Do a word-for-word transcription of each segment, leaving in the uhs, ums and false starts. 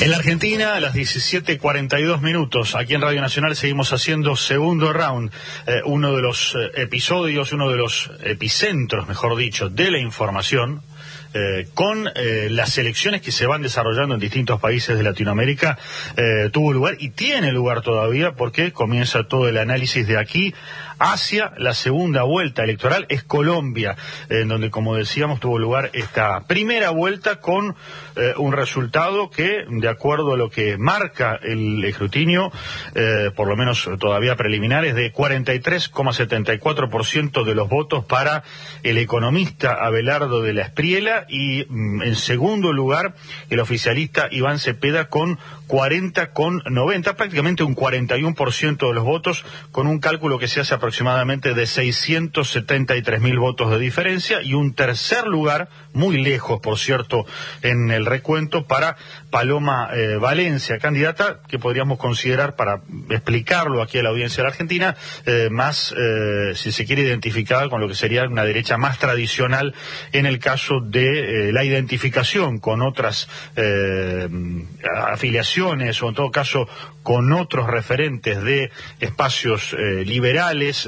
En la Argentina, a las diecisiete cuarenta y dos minutos, aquí en Radio Nacional seguimos haciendo segundo round, eh, uno de los eh, episodios, uno de los epicentros, mejor dicho, de la información, eh, con eh, las elecciones que se van desarrollando en distintos países de Latinoamérica, eh, tuvo lugar y tiene lugar todavía porque comienza todo el análisis de aquí hacia la segunda vuelta electoral. Es Colombia, en donde, como decíamos, tuvo lugar esta primera vuelta con eh, un resultado que, de acuerdo a lo que marca el escrutinio, eh, por lo menos todavía preliminar, es de cuarenta y tres coma setenta y cuatro por ciento de los votos para el economista Abelardo de la Espriella y, mm, en segundo lugar, el oficialista Iván Cepeda con cuarenta coma noventa, prácticamente un cuarenta y uno por ciento de los votos, con un cálculo que se hace aproximadamente de seiscientos setenta y tres mil votos de diferencia, y un tercer lugar, muy lejos, por cierto, en el recuento, para Paloma eh, Valencia, candidata que podríamos considerar, para explicarlo aquí a la audiencia de la Argentina, eh, más, eh, si se quiere, identificada con lo que sería una derecha más tradicional en el caso de eh, la identificación con otras eh, afiliaciones, o en todo caso con otros referentes de espacios eh, liberales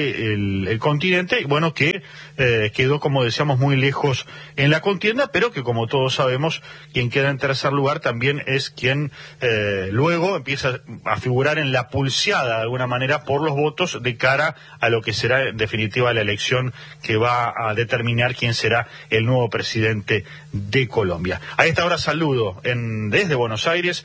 del de continente, y bueno, que eh, quedó, como decíamos, muy lejos en la contienda, pero que, como todos sabemos, quien queda en tercer lugar también es quien eh, luego empieza a figurar en la pulseada, de alguna manera, por los votos de cara a lo que será, en definitiva, la elección que va a determinar quién será el nuevo presidente de Colombia. A esta hora saludo en, desde Buenos Aires,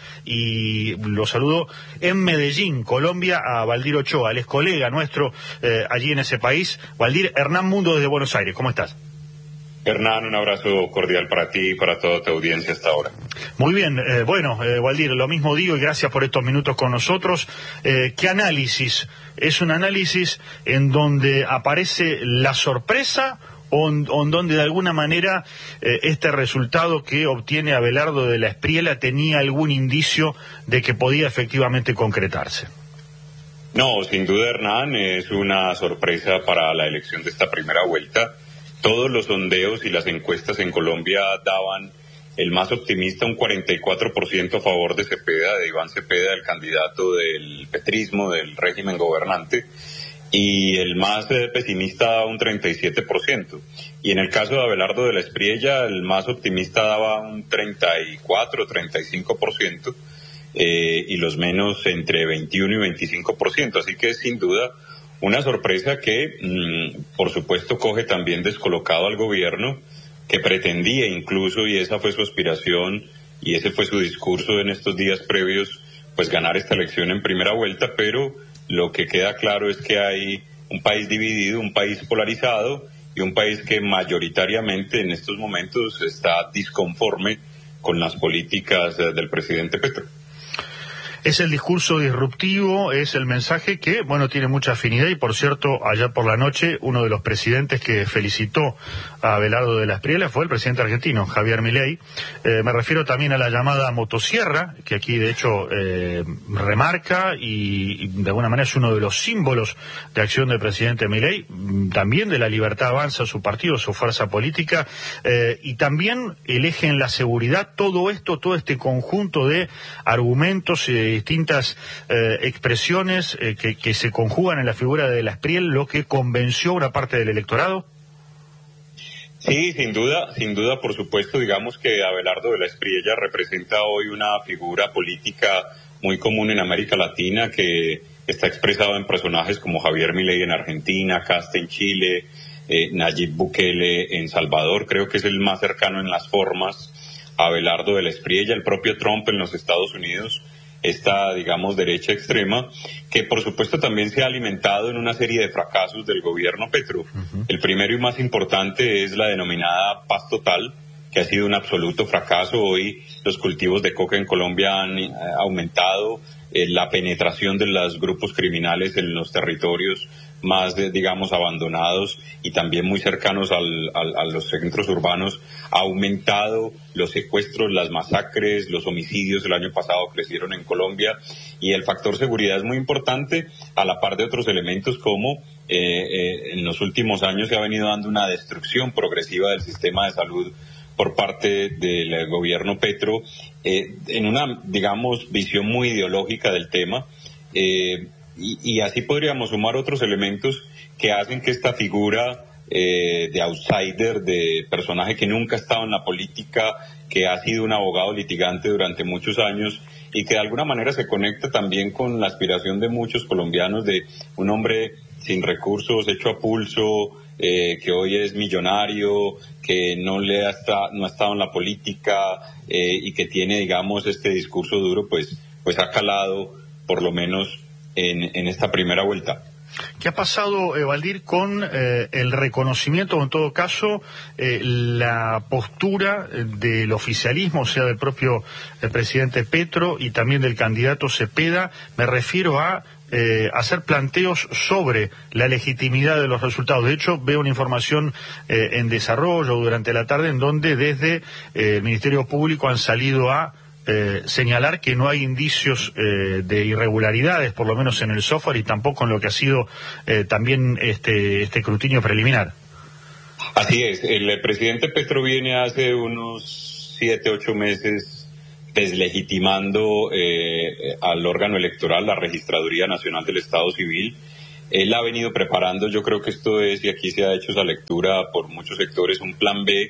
y lo saludo en Medellín, Colombia, a Valdir Ochoa, él es colega nuestro eh, allí en ese país. Valdir, Hernán Mundo desde Buenos Aires, ¿cómo estás? Hernán, un abrazo cordial para ti y para toda tu audiencia hasta ahora. Muy bien, eh, bueno, eh, Valdir, lo mismo digo, y gracias por estos minutos con nosotros. Eh, ¿Qué análisis? ¿Es un análisis en donde aparece la sorpresa o en, o en donde de alguna manera eh, este resultado que obtiene Abelardo de la Espriella tenía algún indicio de que podía efectivamente concretarse? No, sin duda, Hernán, es una sorpresa para la elección de esta primera vuelta. Todos los sondeos y las encuestas en Colombia daban el más optimista, un cuarenta y cuatro por ciento a favor de Cepeda, de Iván Cepeda, el candidato del petrismo, del régimen gobernante, y el más eh, pesimista daba un treinta y siete por ciento. Y en el caso de Abelardo de la Espriella, el más optimista daba un treinta y cuatro, treinta y cinco por ciento, eh, y los menos entre veintiuno y veinticinco por ciento. Así que, sin duda, una sorpresa que, mmm, por supuesto, coge también descolocado al gobierno, que pretendía incluso, y esa fue su aspiración, y ese fue su discurso en estos días previos, pues ganar esta elección en primera vuelta, pero lo que queda claro es que hay un país dividido, un país polarizado, y un país que mayoritariamente en estos momentos está disconforme con las políticas del presidente Petro. Es el discurso disruptivo, es el mensaje que, bueno, tiene mucha afinidad, y por cierto, allá por la noche, uno de los presidentes que felicitó a Abelardo de la Espriella fue el presidente argentino, Javier Milei. Eh, me refiero también a la llamada motosierra, que aquí de hecho eh, remarca y, y de alguna manera es uno de los símbolos de acción del presidente Milei, también de la Libertad Avanza, su partido, su fuerza política, eh, y también el eje en la seguridad. Todo esto, todo este conjunto de argumentos y distintas eh, expresiones eh, que, que se conjugan en la figura de la Espriella, lo que convenció a una parte del electorado. Sí, sin duda, sin duda, por supuesto. Digamos que Abelardo de la Espriella representa hoy una figura política muy común en América Latina, que está expresado en personajes como Javier Milei en Argentina, Kast en Chile, eh, Nayib Bukele en Salvador. Creo que es el más cercano en las formas a Abelardo de la Espriella. El propio Trump en los Estados Unidos, esta, digamos, derecha extrema, que por supuesto también se ha alimentado en una serie de fracasos del gobierno Petro. Uh-huh. El primero y más importante es la denominada paz total, que ha sido un absoluto fracaso. Hoy los cultivos de coca en Colombia han eh, aumentado, eh, la penetración de los grupos criminales en los territorios más, de, digamos, abandonados y también muy cercanos al, al, a los centros urbanos, ha aumentado los secuestros, las masacres, los homicidios el año pasado crecieron en Colombia, y el factor seguridad es muy importante, a la par de otros elementos como eh, eh, en los últimos años se ha venido dando una destrucción progresiva del sistema de salud por parte del gobierno Petro, eh, en una, digamos, visión muy ideológica del tema, eh, y, y así podríamos sumar otros elementos que hacen que esta figura eh, de outsider, de personaje que nunca ha estado en la política, que ha sido un abogado litigante durante muchos años y que de alguna manera se conecta también con la aspiración de muchos colombianos de un hombre sin recursos, hecho a pulso, eh, que hoy es millonario, que no le ha, esta, no ha estado en la política eh, y que tiene, digamos, este discurso duro, pues, pues ha calado por lo menos en, en esta primera vuelta. ¿Qué ha pasado, eh, Valdir, con eh, el reconocimiento, o en todo caso, eh, la postura del oficialismo, o sea, del propio eh, presidente Petro y también del candidato Cepeda? Me refiero a eh, hacer planteos sobre la legitimidad de los resultados. De hecho, veo una información eh, en desarrollo durante la tarde en donde desde eh, el Ministerio Público han salido a Eh, señalar que no hay indicios eh, de irregularidades, por lo menos en el software y tampoco en lo que ha sido eh, también este, este escrutinio preliminar. Así es, el presidente Petro viene hace unos siete, ocho meses deslegitimando eh, al órgano electoral, la Registraduría Nacional del Estado Civil. Él ha venido preparando, yo creo que esto es, y aquí se ha hecho esa lectura por muchos sectores, un plan B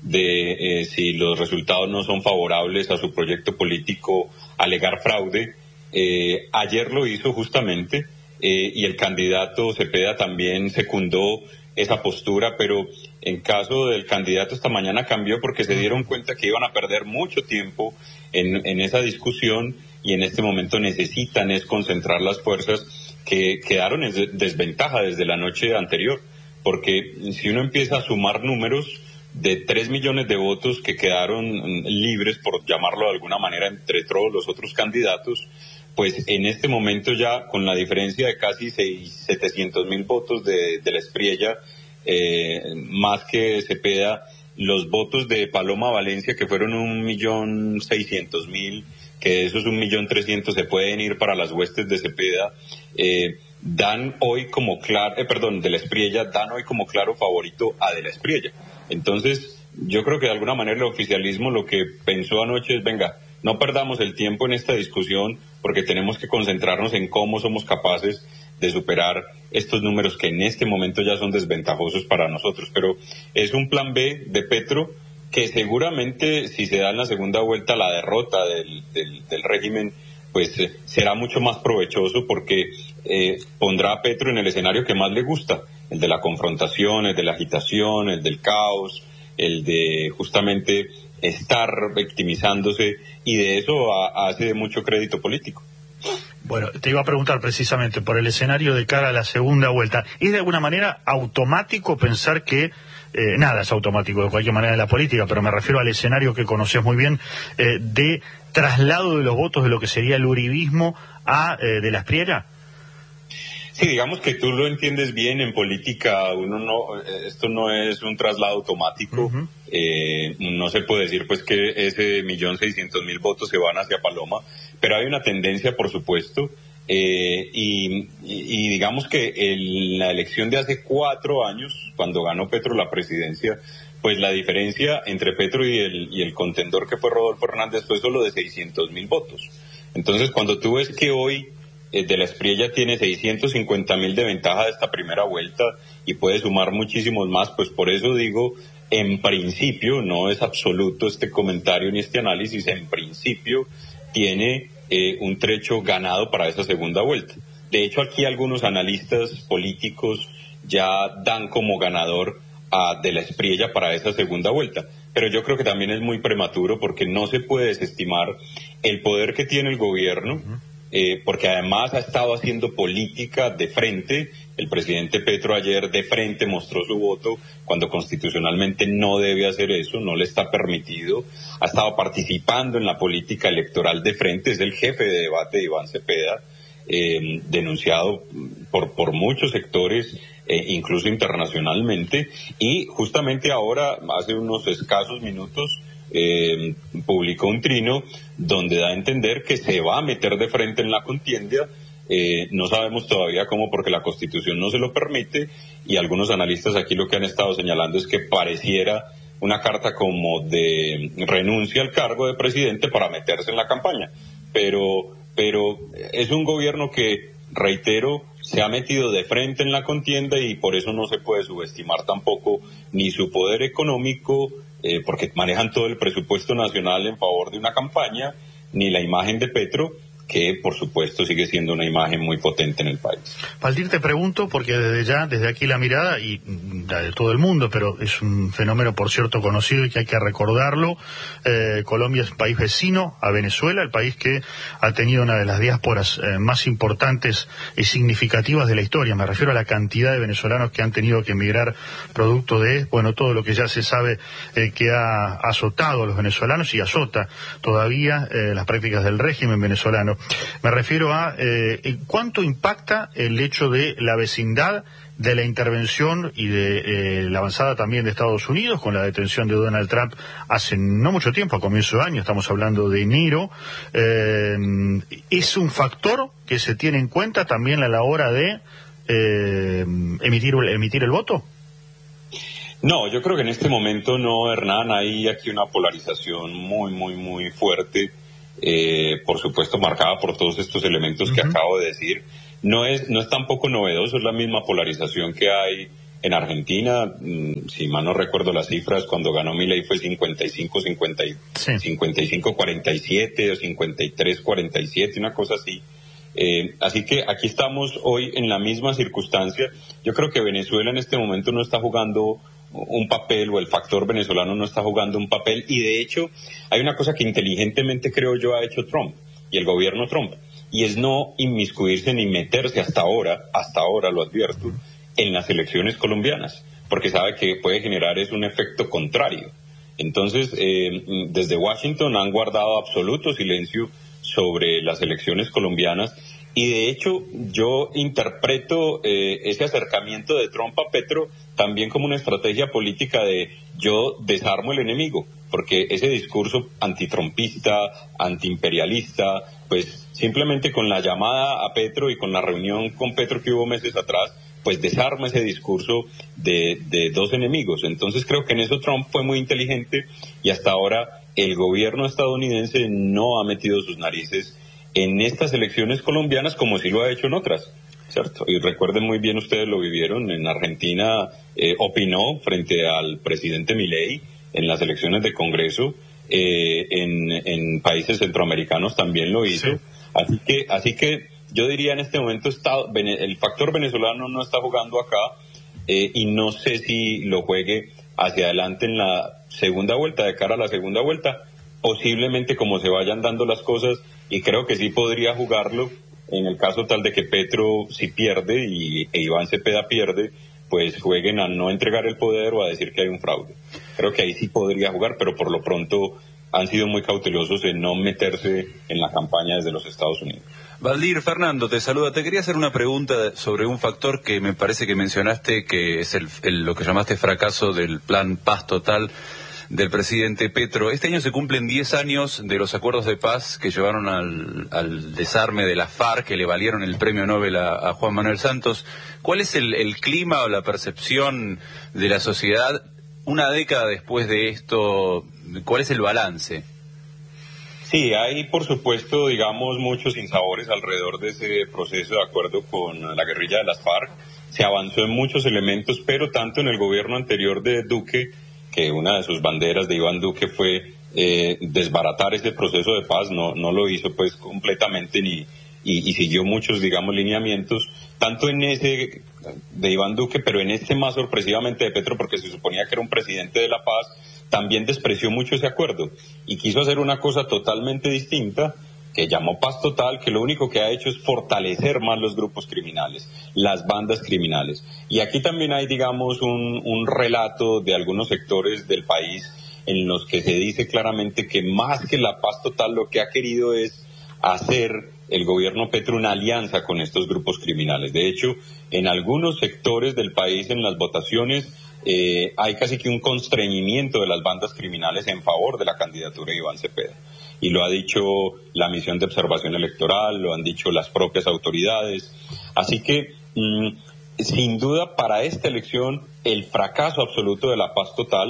de eh, si los resultados no son favorables a su proyecto político, alegar fraude. Eh, ayer lo hizo justamente eh, y el candidato Cepeda también secundó esa postura, pero en caso del candidato esta mañana cambió porque se dieron cuenta que iban a perder mucho tiempo en, en esa discusión y en este momento necesitan es concentrar las fuerzas que quedaron en desventaja desde la noche anterior, porque si uno empieza a sumar números de tres millones de votos que quedaron libres, por llamarlo de alguna manera, entre todos los otros candidatos, pues en este momento ya con la diferencia de casi setecientos mil votos de, de la Espriella, eh, más que Cepeda, los votos de Paloma Valencia, que fueron un millón seiscientos mil, que de esos un millón trescientos se pueden ir para las huestes de Cepeda, eh, dan hoy como claro, eh, perdón, de la Espriella, dan hoy como claro favorito a de la Espriella. Entonces, yo creo que de alguna manera el oficialismo lo que pensó anoche es, venga, no perdamos el tiempo en esta discusión porque tenemos que concentrarnos en cómo somos capaces de superar estos números que en este momento ya son desventajosos para nosotros. Pero es un plan B de Petro que seguramente si se da en la segunda vuelta la derrota del, del, del régimen, pues eh, será mucho más provechoso porque eh, pondrá a Petro en el escenario que más le gusta, el de la confrontación, el de la agitación, el del caos, el de justamente estar victimizándose, y de eso a, hace de mucho crédito político. Bueno, te iba a preguntar precisamente por el escenario de cara a la segunda vuelta. ¿Es de alguna manera automático pensar que, eh, nada es automático de cualquier manera en la política, pero me refiero al escenario que conoces muy bien, eh, de traslado de los votos de lo que sería el uribismo a eh, de la Espriella? Sí, digamos que tú lo entiendes bien. En política uno no, esto no es un traslado automático. Uh-huh. eh, no se puede decir pues que ese millón seiscientos mil votos se van hacia Paloma, pero hay una tendencia, por supuesto, eh, y, y, y digamos que en la elección de hace cuatro años, cuando ganó Petro la presidencia, pues la diferencia entre Petro y el, y el contendor que fue Rodolfo Hernández fue solo de seiscientos mil votos. Entonces, cuando tú ves que hoy de la Espriella tiene seiscientos cincuenta mil de ventaja de esta primera vuelta y puede sumar muchísimos más, pues por eso digo, en principio, no es absoluto este comentario ni este análisis, en principio tiene eh, un trecho ganado para esa segunda vuelta. De hecho, aquí algunos analistas políticos ya dan como ganador a de la Espriella para esa segunda vuelta, pero yo creo que también es muy prematuro porque no se puede desestimar el poder que tiene el gobierno. Uh-huh. Eh, porque además ha estado haciendo política de frente. El presidente Petro ayer de frente mostró su voto cuando constitucionalmente no debe hacer eso, no le está permitido. Ha estado participando en la política electoral de frente, es el jefe de debate de Iván Cepeda, eh, denunciado por, por muchos sectores, eh, incluso internacionalmente, y justamente ahora, hace unos escasos minutos, Eh, publicó un trino donde da a entender que se va a meter de frente en la contienda. Eh, no sabemos todavía cómo, porque la Constitución no se lo permite, y algunos analistas aquí lo que han estado señalando es que pareciera una carta como de renuncia al cargo de presidente para meterse en la campaña. Pero, pero es un gobierno que, reitero, se ha metido de frente en la contienda y por eso no se puede subestimar tampoco ni su poder económico, eh, porque manejan todo el presupuesto nacional en favor de una campaña, ni la imagen de Petro, que por supuesto sigue siendo una imagen muy potente en el país. Valdir, te pregunto, porque desde ya, desde aquí la mirada, y la de todo el mundo, pero es un fenómeno por cierto conocido y que hay que recordarlo, eh, Colombia es un país vecino a Venezuela, el país que ha tenido una de las diásporas eh, más importantes y significativas de la historia. Me refiero a la cantidad de venezolanos que han tenido que emigrar producto de, bueno, todo lo que ya se sabe eh, que ha azotado a los venezolanos y azota todavía eh, las prácticas del régimen venezolano. Me refiero a eh, cuánto impacta el hecho de la vecindad, de la intervención y de eh, la avanzada también de Estados Unidos con la detención de Donald Trump hace no mucho tiempo, a comienzo de año, estamos hablando de enero. Eh, ¿Es un factor que se tiene en cuenta también a la hora de eh, emitir, emitir el voto? No, yo creo que en este momento no, Hernán, hay aquí una polarización muy, muy, muy fuerte. Eh, por supuesto marcada por todos estos elementos uh-huh. que acabo de decir. No es, no es tampoco novedoso, es la misma polarización que hay en Argentina. Mm, si mal no recuerdo las cifras, cuando ganó Milei fue cincuenta y cinco, cincuenta, sí. cincuenta y cinco, cuarenta y siete o cincuenta y tres, cuarenta y siete, una cosa así. Eh, así que aquí estamos hoy en la misma circunstancia. Yo creo que Venezuela en este momento no está jugando un papel, o el factor venezolano no está jugando un papel, y de hecho hay una cosa que inteligentemente creo yo ha hecho Trump y el gobierno Trump, y es no inmiscuirse ni meterse hasta ahora, hasta ahora lo advierto, en las elecciones colombianas, porque sabe que puede generar es un efecto contrario. Entonces, eh, desde Washington han guardado absoluto silencio sobre las elecciones colombianas, y de hecho yo interpreto eh, ese acercamiento de Trump a Petro también como una estrategia política de yo desarmo el enemigo, porque ese discurso antitrumpista, antiimperialista, pues simplemente con la llamada a Petro y con la reunión con Petro que hubo meses atrás, pues desarma ese discurso de, de dos enemigos. Entonces creo que en eso Trump fue muy inteligente, y hasta ahora el gobierno estadounidense no ha metido sus narices en estas elecciones colombianas como sí lo ha hecho en otras, ¿cierto? Y recuerden muy bien, ustedes lo vivieron, en Argentina eh, opinó frente al presidente Milei en las elecciones de Congreso, eh, en, en países centroamericanos también lo hizo, sí. así que así que yo diría en este momento está, el factor venezolano no está jugando acá, eh, y no sé si lo juegue hacia adelante en la segunda vuelta, de cara a la segunda vuelta, posiblemente como se vayan dando las cosas, y creo que sí podría jugarlo en el caso tal de que Petro si pierde y e Iván Cepeda pierde, pues jueguen a no entregar el poder o a decir que hay un fraude. Creo que ahí sí podría jugar, pero por lo pronto han sido muy cautelosos en no meterse en la campaña desde los Estados Unidos. Valdir, Fernando, te saluda. Te quería hacer una pregunta sobre un factor que me parece que mencionaste, que es el, el lo que llamaste fracaso del plan Paz Total del presidente Petro. Este año se cumplen diez años de los acuerdos de paz que llevaron al, al desarme de las FARC, que le valieron el premio Nobel a, a Juan Manuel Santos. ¿Cuál es el, el clima o la percepción de la sociedad una década después de esto? ¿Cuál es el balance? Sí, hay por supuesto, digamos, muchos sinsabores alrededor de ese proceso de acuerdo con la guerrilla de las FARC. Se avanzó en muchos elementos, pero tanto en el gobierno anterior de Duque, que una de sus banderas de Iván Duque fue eh, desbaratar ese proceso de paz, no no lo hizo pues completamente ni y, y siguió muchos, digamos, lineamientos, tanto en ese de Iván Duque, pero en este más sorpresivamente de Petro, porque se suponía que era un presidente de la paz, también despreció mucho ese acuerdo y quiso hacer una cosa totalmente distinta, que llamó Paz Total, que lo único que ha hecho es fortalecer más los grupos criminales, las bandas criminales. Y aquí también hay, digamos, un, un relato de algunos sectores del país en los que se dice claramente que más que la Paz Total lo que ha querido es hacer el gobierno Petro una alianza con estos grupos criminales. De hecho, en algunos sectores del país, en las votaciones, eh, hay casi que un constreñimiento de las bandas criminales en favor de la candidatura de Iván Cepeda. Y lo ha dicho la misión de observación electoral, lo han dicho las propias autoridades. Así que, mmm, sin duda, para esta elección, el fracaso absoluto de la Paz Total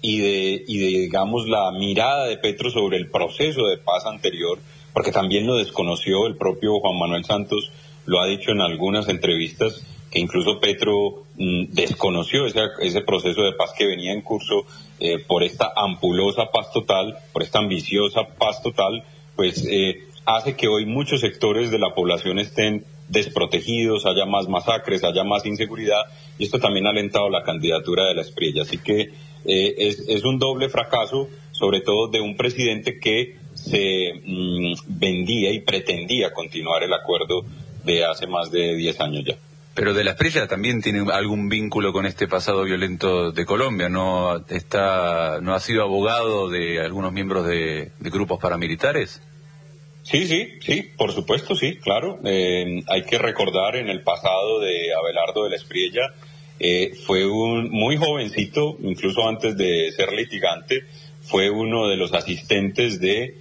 y de, y de, digamos, la mirada de Petro sobre el proceso de paz anterior, porque también lo desconoció el propio Juan Manuel Santos, lo ha dicho en algunas entrevistas, que incluso Petro mmm, desconoció ese, ese proceso de paz que venía en curso eh, por esta ampulosa paz total, por esta ambiciosa paz total, pues eh, hace que hoy muchos sectores de la población estén desprotegidos, haya más masacres, haya más inseguridad, y esto también ha alentado la candidatura de la Espriella. Así que eh, es, es un doble fracaso, sobre todo de un presidente que se mmm, vendía y pretendía continuar el acuerdo de hace más de diez años ya. Pero de la Espriella también tiene algún vínculo con este pasado violento de Colombia, ¿no está, no ha sido abogado de algunos miembros de, de grupos paramilitares? Sí, sí, sí, por supuesto, sí, claro. Eh, hay que recordar en el pasado de Abelardo de la Espriella, eh, fue un muy jovencito, incluso antes de ser litigante, fue uno de los asistentes de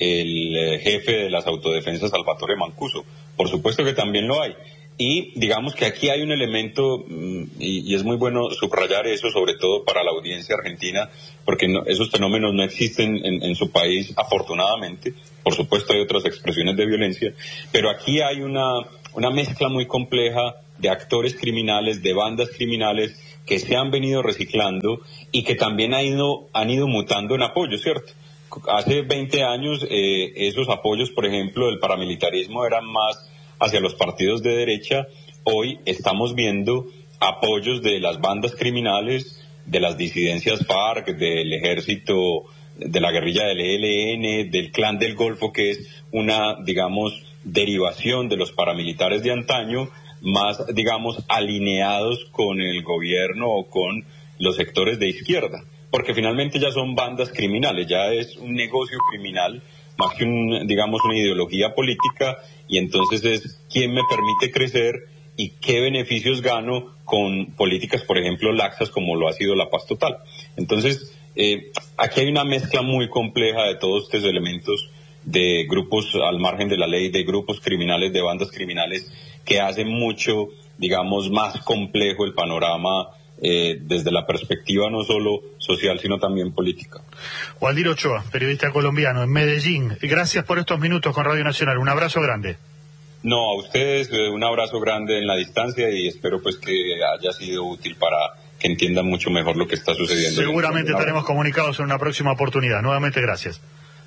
el jefe de las autodefensas, Salvatore Mancuso. Por supuesto que también lo hay. Y digamos que aquí hay un elemento, y, y es muy bueno subrayar eso, sobre todo para la audiencia argentina, porque no, esos fenómenos no existen en, en su país, afortunadamente. Por supuesto hay otras expresiones de violencia, pero aquí hay una, una mezcla muy compleja de actores criminales, de bandas criminales, que se han venido reciclando y que también han ido, han ido mutando en apoyo, ¿cierto? Hace veinte años eh, esos apoyos, por ejemplo, del paramilitarismo eran más hacia los partidos de derecha. Hoy estamos viendo apoyos de las bandas criminales, de las disidencias FARC, del ejército, de la guerrilla del E L N, del Clan del Golfo, que es una, digamos, derivación de los paramilitares de antaño, más, digamos, alineados con el gobierno o con los sectores de izquierda. Porque finalmente ya son bandas criminales, ya es un negocio criminal, más que un, digamos, una ideología política, y entonces es quién me permite crecer y qué beneficios gano con políticas, por ejemplo, laxas como lo ha sido la paz total. Entonces, eh, aquí hay una mezcla muy compleja de todos estos elementos, de grupos al margen de la ley, de grupos criminales, de bandas criminales, que hacen mucho, digamos, más complejo el panorama Eh, desde la perspectiva no solo social, sino también política. Waldir Ochoa, periodista colombiano en Medellín. Gracias por estos minutos con Radio Nacional. Un abrazo grande. No, a ustedes eh, un abrazo grande en la distancia y espero pues que haya sido útil para que entiendan mucho mejor lo que está sucediendo. Seguramente estaremos comunicados en una próxima oportunidad. Nuevamente, gracias.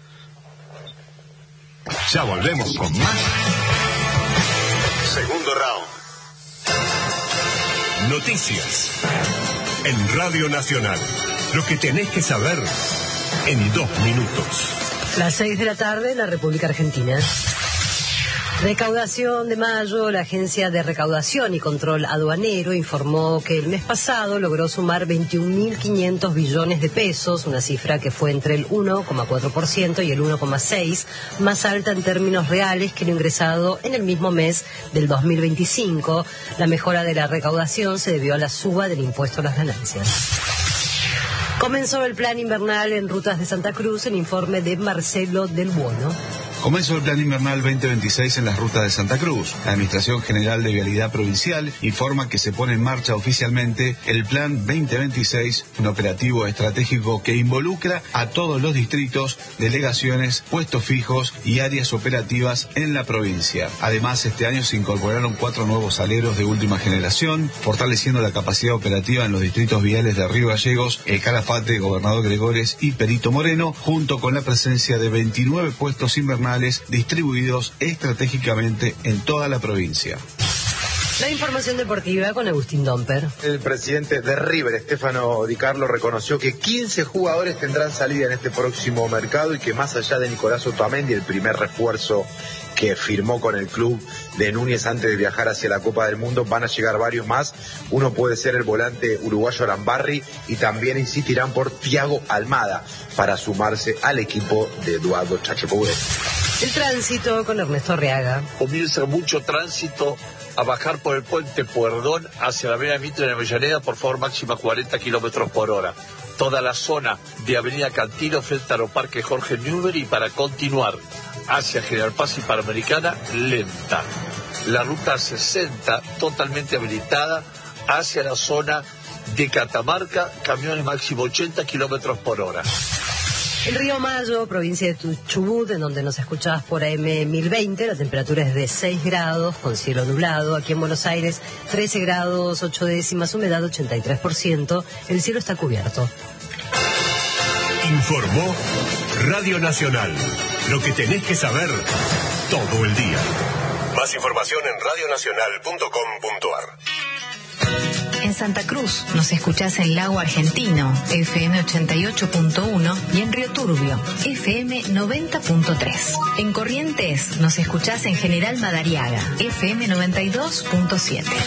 Ya volvemos con más. Segundo round. Noticias en Radio Nacional. Lo que tenés que saber en dos minutos. Las seis de la tarde en la República Argentina. Recaudación de mayo. La Agencia de Recaudación y Control Aduanero informó que el mes pasado logró sumar veintiún mil quinientos billones de pesos, una cifra que fue entre el uno coma cuatro por ciento y el uno coma seis por ciento, más alta en términos reales que lo ingresado en el mismo mes del dos mil veinticinco. La mejora de la recaudación se debió a la suba del impuesto a las ganancias. Comenzó el plan invernal en rutas de Santa Cruz, el informe de Marcelo Del Buono. Comenzó el Plan Invernal veinte veintiséis en las rutas de Santa Cruz. La Administración General de Vialidad Provincial informa que se pone en marcha oficialmente el Plan veinte veintiséis, un operativo estratégico que involucra a todos los distritos, delegaciones, puestos fijos y áreas operativas en la provincia. Además, este año se incorporaron cuatro nuevos aleros de última generación, fortaleciendo la capacidad operativa en los distritos viales de Río Gallegos, El Calafate, Gobernador Gregores y Perito Moreno, junto con la presencia de veintinueve puestos invernales distribuidos estratégicamente en toda la provincia. La información deportiva con Agustín Domper. El presidente de River, Stefano Di Carlo, reconoció que quince jugadores tendrán salida en este próximo mercado y que más allá de Nicolás Otamendi, el primer refuerzo que firmó con el club de Núñez antes de viajar hacia la Copa del Mundo, van a llegar varios más. Uno puede ser el volante uruguayo Arambarri y también insistirán por Thiago Almada para sumarse al equipo de Eduardo Chacho Coudet. El tránsito con Ernesto Arriaga. Comienza mucho tránsito a bajar por el puente Puerdón hacia la avenida Mitre de Avellaneda, por favor, máxima cuarenta kilómetros por hora. Toda la zona de avenida Cantilo frente al Parque Jorge Newbery, y para continuar hacia General Paz y Panamericana, lenta. La ruta sesenta totalmente habilitada hacia la zona De Catamarca, camiones máximo ochenta kilómetros por hora. El Río Mayo, provincia de Chubut, en donde nos escuchabas por A M mil veinte, la temperatura es de seis grados, con cielo nublado. Aquí en Buenos Aires, trece grados, ocho décimas, humedad ochenta y tres por ciento. El cielo está cubierto. Informó Radio Nacional. Lo que tenés que saber todo el día. Más información en radio nacional punto com punto a r. En Santa Cruz nos escuchás en Lago Argentino, F M ochenta y ocho punto uno, y en Río Turbio, F M noventa punto tres. En Corrientes nos escuchás en General Madariaga, F M noventa y dos punto siete.